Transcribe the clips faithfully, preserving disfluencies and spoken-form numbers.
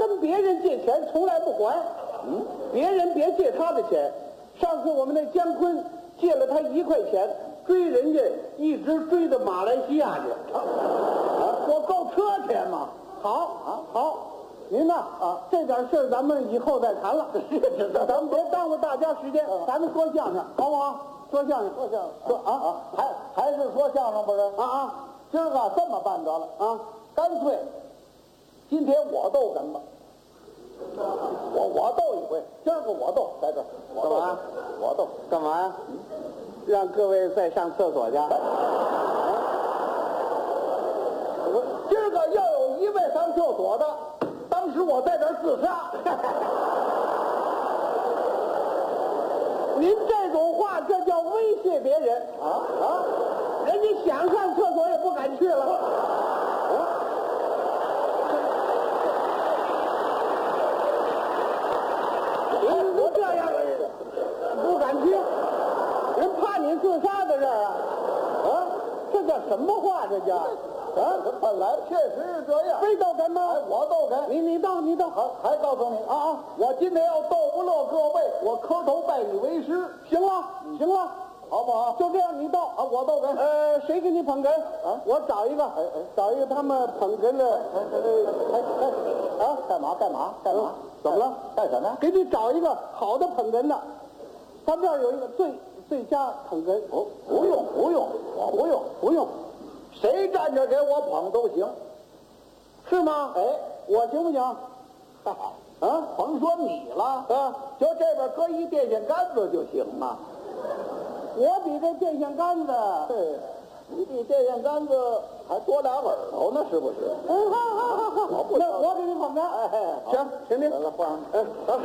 跟别人借钱从来不还，嗯，别人别借他的钱。上次我们那姜昆借了他一块钱，追人家一直追到马来西亚去，啊，我够车钱嘛。好啊，好。您呢？啊，这点事儿咱们以后再谈了。咱们别耽误大家时间，咱们说相声，好不好？说相声，说相声，说啊啊， 还还是说相声不是？ 啊啊， 今儿个这么办得了啊，干脆今天我斗哏吧，我我斗一回，今儿个我斗在这儿，我斗干嘛？ 我斗干嘛呀？让各位再上厕所去。 今儿个要有一位上厕所的，当时我在这儿自杀。 您这种话，这叫威胁别人啊啊！ 人家想上厕所也不敢去了。啊，您不这样，不敢去，人怕你自杀在这儿啊！啊，这叫什么话？这叫啊？ 本来确实是这样。 非斗哏吗？ 哎，我斗哏， 你你斗你斗， 还还告诉你啊啊！ 我今天要逗不乐各位，我磕头拜你为师， 行了行了， 好不好？ 就这样，你斗啊，我逗哏。 呃，谁给你捧哏？ 啊， 我找一个， 哎哎找一个他们捧哏的。 哎哎哎啊，干嘛干嘛干嘛？ 怎么了？ 干什么呀？ 给你找一个好的捧哏的，咱们这儿有一个最最佳捧哏。 哦，不用不用，我不用不用， 谁站着给我捧都行。 是吗？ 哎， 我行不行？ 哈哈， 啊， 甭说你了， 啊， 就这边搁一电线杆子就行嘛。 我比这电线杆子， 对，你比电线杆子还多俩耳朵呢，是不是？ 嗯，好好好好， 我不那我给你捧哏。 哎哎，好行，请您。 来了，换上。 嗯，走。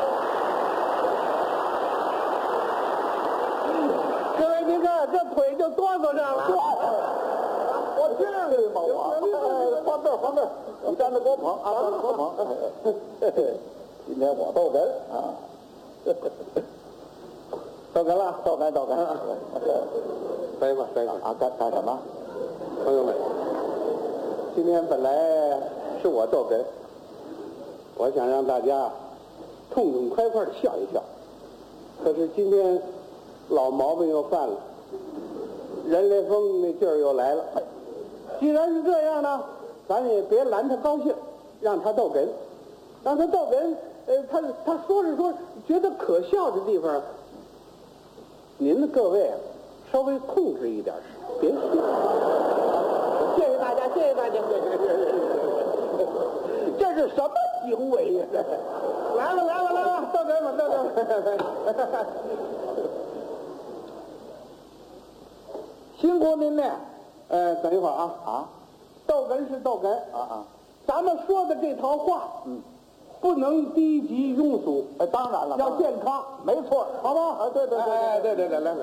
各位，您看这腿就哆嗦上了。 我至于吗？我哎，放这儿，放这儿，你站着给我捧啊，站着给我捧。今天我逗哏啊， 逗哏了， 逗哏逗哏。 飞吧飞吧啊，干干什么？ 朋友们，今天本来是我逗哏，我想让大家痛痛快快的笑一笑。可是今天老毛病又犯了，人雷锋那劲儿又来了。既然是这样呢，咱也别拦他高兴，让他逗哏，让他逗哏。呃，他他说着说着觉得可笑的地方，您的各位啊，稍微控制一点，别笑。谢谢大家，谢谢大家。 这是什么行为呀？ 来了来了来了，逗哏吧，逗哏吧。辛苦您了。呃，等一会儿啊啊， 逗哏是逗哏啊啊， 咱们说的这套话， 嗯， 不能低级庸俗， 哎，当然了， 要健康， 没错， 好不好？ 啊，对对对， 哎，对对对，来来，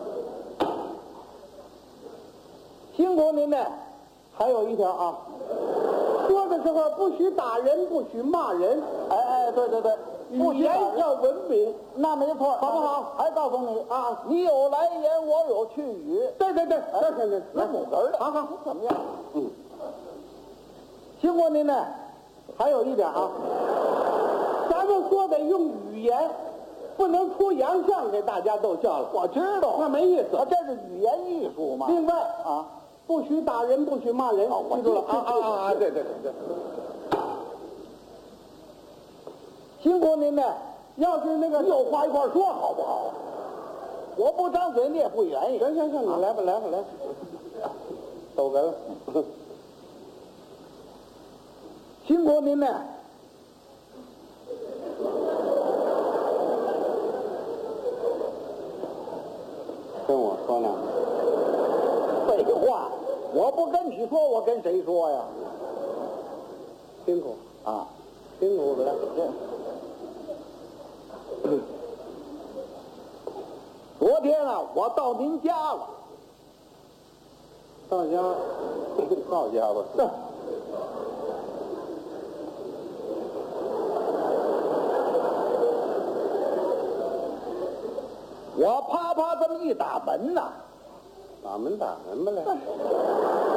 辛苦您了。还有一条啊，说的时候不许打人，不许骂人， 哎哎，对对对，不语言要文明， 那没错， 好不好？ 还告诉你啊， 你有来言，我有去语。 对对对， 哎对对对， 字母根儿的， 好好， 怎么样？ 嗯，辛苦您了。还有一点啊，咱们说得用语言，不能出洋相给大家逗笑了。 我知道， 那没意思。 啊，这是语言艺术嘛。 另外啊， 不许打人，不许骂人。 哦我记住了记住啊啊啊啊！对对对对。辛苦您了。要是那个有话一块说好不好？我不张嘴，你也不愿意。 行行行，你来吧来吧来吧，逗哏了。辛苦您了。跟我说呢？ 废话，我不跟你说，我跟谁说呀？ 辛苦啊， 辛苦了。 昨天啊，我到您家了。 到家，到家吧。 是。我啪啪这么一打门呐， 打门打门吧来。